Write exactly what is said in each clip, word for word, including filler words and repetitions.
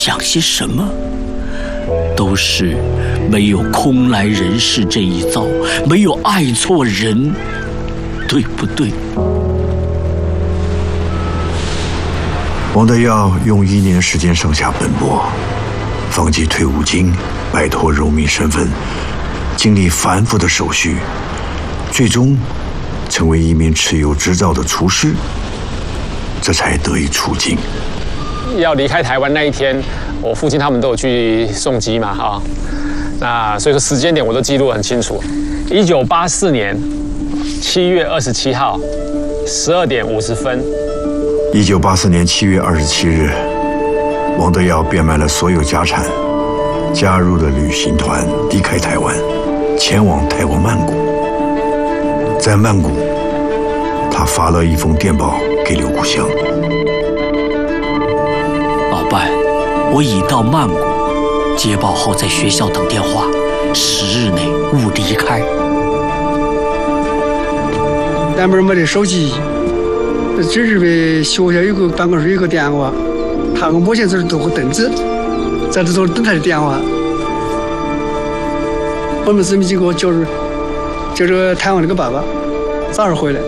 讲些什么，都是没有空来人世这一遭，没有爱错人，对不对？ 王德耀用一年时间上下奔波，放弃退伍金，摆脱柔民身份，经历繁复的手续，最终成为一名持有执照的厨师，这才得以出境。 要离开台湾那一天，我父亲他们都有去送机嘛，哈，那所以说时间点我都记录得很清楚。一九八四年七月二十七号十二点五十分。 一九八四年七月二十七日，王德耀变卖了所有家产，加入了旅行团，离开台湾，前往泰国曼谷。在曼谷，他发了一封电报给刘谷湘。 老伴，我已到曼谷，接报后在学校等电话，十日内勿离开。 那边没得手机，只是为学校有个办公室有个电话，他跟目前这儿都个凳子，在这头等他的电话。我们这么几个就是就是台湾那个爸爸，早点回来。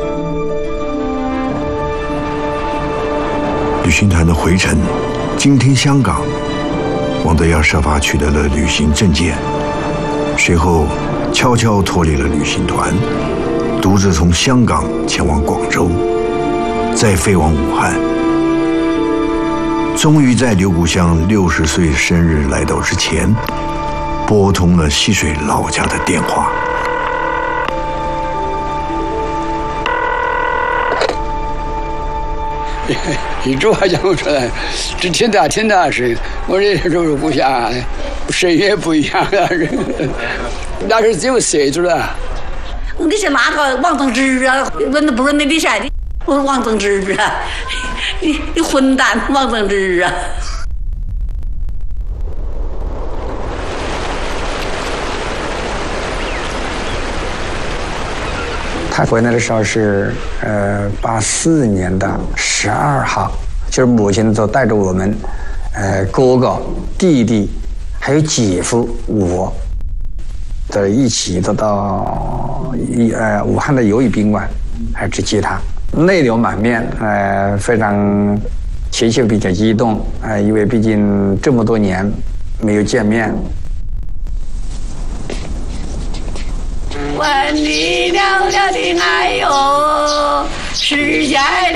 旅行团的回程，经听香港，王德耀设法取得了旅行证件，随后悄悄脱离了旅行团，独自从香港前往广州，再飞往武汉。终于在刘谷湘六十岁生日来到之前，拨通了溪水老家的电话。 一直还讲不出来，这挺大挺大的事情。我这刘谷湘谁也不一样啊，那是只有岁数了。 你是哪个王同志啊？认都不认得你噻？我说王同志啊，你你混蛋，王同志啊！ 他回来的时候是呃八四年的十二号，就是母亲就带着我们，呃哥哥、弟弟，还有姐夫我，的一起都到一呃武汉的友谊宾馆，来去接他，泪流满面，呃非常情绪比较激动，呃因为毕竟这么多年没有见面。 问你了了的爱哟，是家。